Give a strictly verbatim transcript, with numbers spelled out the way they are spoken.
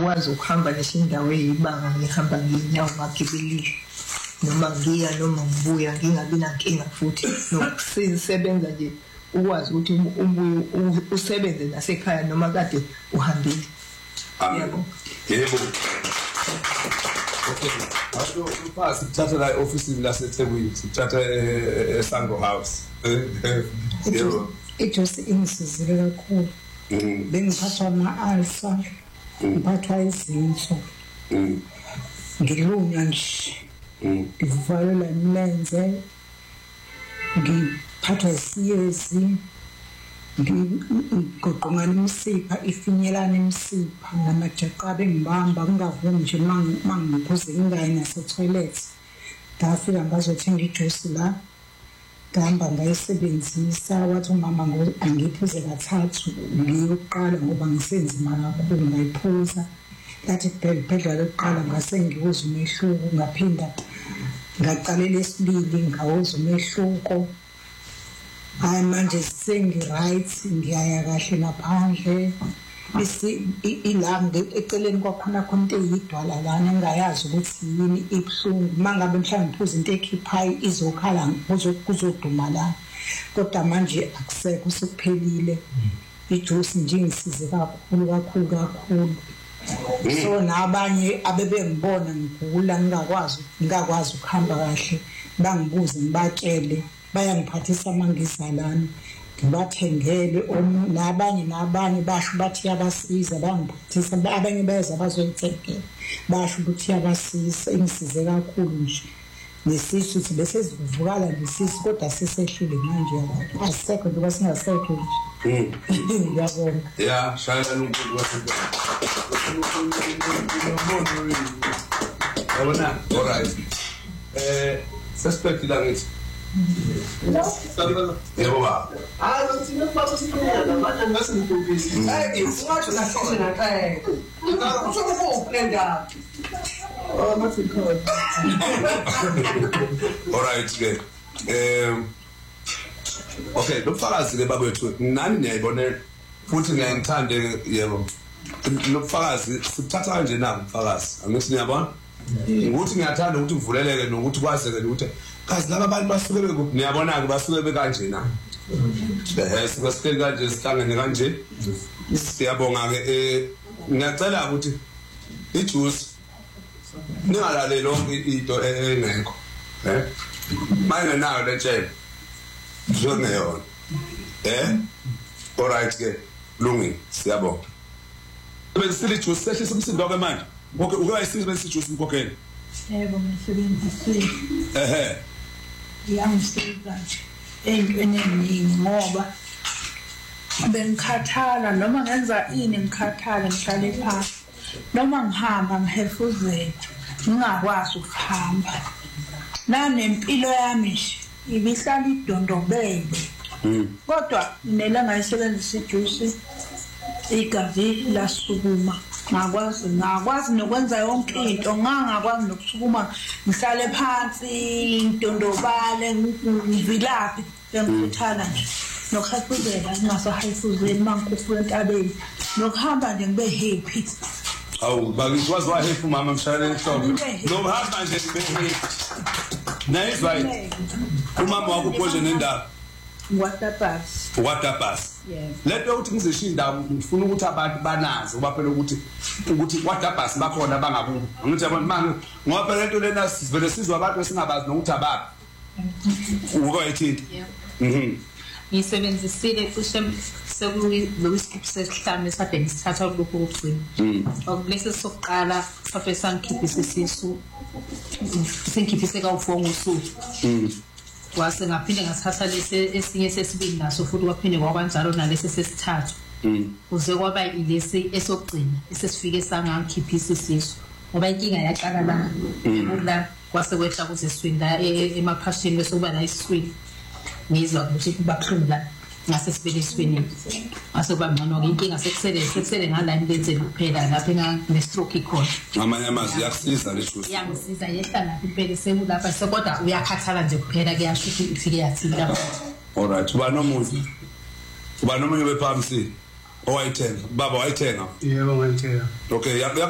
ngiyakwazi ukuhamba nesindawo eyibanga ngihamba ngiyinyawo ngagibelile noma ngiya noma ngibuya ngingabi nankinga futhi nokusebenza nje ukwazi ukuthi ubuye usebenze nasekhaya noma kade uhambile. Yebo. Yebo. Okay. Asho upasi thatha la office laseThekwini sithatha eSango House. Yebo. Ijosi ingisizile kakhulu. Bengiphathwa ama-alpha, ngiphathwa izinso. Ngilunywa nje. Ngivalelwa imilenze. Ngiphathwa isiyezi. Ngigoqongana imisipha ifinyelana imisipha namajeqa bengibamba ngingavumi nje mangiphuze ingayi nasetoilet. Ngafika ngazothenga ijuice la ngihamba ngayisebenzisa wathi umama angiphuze kathathu ngiyokuqala ngoba ngisenzima kakhulu ngayiphuza lathi phela lokuqala ngase ngiwuza umehluko ngaphinda ngaqalela esibili ngawuza umehluko. Hayi manje sengi-right ngiyaya kahle ngaphandle bese ilanga eceleni kwakhona khona into eyidwala lana engayazi ukuthi yini ibuhlungu mangabe mhlawumbe ngiphuza into ekhiphayo izokhala kuzoduma la kodwa manje akusekho sekuphelile ijuice nje ingisize kakhulu kakhulu kakhulu. So nabanye abebengibona ngigula ngingakwazi ngingakwazi ukuhamba kahle bangibuze ngibakele bayangiphathisa mangizalana ngibathengele nabanye nabanye basho bathi yabasiza bangiphathisa abanye beza bazoyithengela basho ukuthi yabasiza ingisize kakhulu nje nesisu ukuthi bese sivukala nesisu kodwa sisehlile manje yabantu asisekho ngoba singasekho nje. Ngiyabonga. Yeah, shayela uNkulunkulu wathi. Yabona, all right. Eh, suspect la ngithi. Yebo baba. Ah, ngithina baba sikhona manje ngase ngikubisi. Hey, singathi la khona eh. Ngizokho uplenda. Oh, mathi khona. All right ke. Um Okay, lobufakazi ke babethu nani niyayibona futhi ngiyangithande yebo. Lobufakazi sithatha kanje na umfakazi. Angithi niyabona? Ukuthi ngiyathanda ukuthi ngivuleleke nokuthi kwazeke ukuthi kazi laba abantu basuke bekuphi niyabona ke basuke bekanje na. Eh sikwasikele kanje sihlangene kanje. Siyabonga ke eh ngiyacela ukuthi ijuice ningalaleli lonke into engekho. Eh? Manje nayo le tshela. Jone yona. Eh? All right ke. Lungi siyabonga. Bese ijuice sehlisa umsindo wakhe manje. Okay, uke wayisebenzisa ijuice mkhokhela. Yebo ngisebenzisile. Ehhe. Yangisiza nje eyintweni eziningi ngoba bengikhathala noma ngenza ini ngikhathala ngihlale phansi noma ngihamba ngihefuzela ngingakwazi ukuhamba nanempilo yami nje ibihlala idondobele kodwa nelanga isebenzisa ijuice igazi lasukuma ngakwazi ngakwazi nokwenza yonke into ngangakwazi nokusukuma ngihlale phansi intondobale ngivilaphi bengikuthala nje nokuhafuzela ngingasahafuzeli mangikufuna entabeni nokuhamba nje ngibe happy. Awu bakwazi wa happy mama mshayele enhloko nohamba nje ngibe happy. Nice right. Umama wakho konje nendaba Waterpass. Waterpass. Yes. Letho ukuthi ngizishinda ngifuna ukuthi abantu banazi ngoba phela ukuthi ukuthi Waterpass bakhona bangakubo. Ngithi yabona manje ngoba phela lento lena sivele sizwa abantu esingabazi nokuthi ababi. Uko yithini? Yeah. Mhm. Ngisebenzisile cishe sekuyisikiphi sesihlanu esade ngisithatha lokho kokugcina. Mhm. Okulesi sokuqala professor ngikhiphise isisu. Sengikhiphise kawu-four ngosuku. Mhm. Wase ngaphinde ngathatha lesi esinye sesibili naso futhi kwaphinde kwakanjalo nalesi sesithathu. Mhm. Uze kwaba ilesi esokugcina esesifike sangangikhiphisa isisu. Ngoba inkinga yaqala la. La kwase kwehla kuze swinda emaphashini bese kuba la iswini. Ngizwa ukuthi kubakhulu la ngase sibelisweni. Ase kuba ngcono ke inkinga sekusele sekusele ngala imlenzeni kuphela lapha ngane stroke ikhona. Ngamanye amazwi yakusiza le juice. Yangisiza yehla lapha impela sekulapha sekodwa uyakhathala nje kuphela ke yasho ifike yathika. All right, uba nomuntu. Uba nomunye bephamsi owayithenga. Baba wayithenga. Yebo ngayithenga. Okay,